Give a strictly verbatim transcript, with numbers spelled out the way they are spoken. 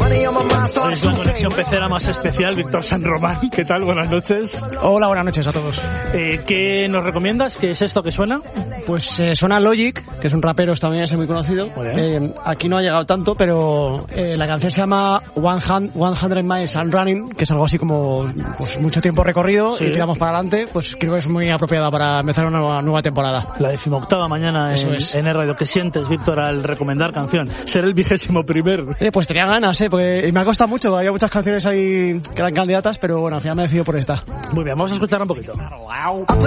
Es la conexión pecera más especial, Víctor San Román. ¿Qué tal? Buenas noches. Hola, buenas noches a todos. Eh, ¿Qué nos recomiendas? ¿Qué es esto que suena? Pues eh, suena Logic, que es un rapero estadounidense muy conocido. Eh, aquí no ha llegado tanto, pero eh, la canción se llama cien Miles and Running, que es algo así como pues, mucho tiempo recorrido, sí. Y tiramos para adelante. Pues creo que es muy apropiada para empezar una nueva, nueva temporada. La decimoctava mañana en, es. en R-Radio. ¿Qué sientes, Víctor, al recomendar canción? Ser el vigésimo primer. Eh, pues tenía ganas, eh, porque me ha costado mucho. Había muchas canciones ahí que eran candidatas, pero bueno, al final me he decidido por esta. Muy bien, vamos a escuchar un poquito.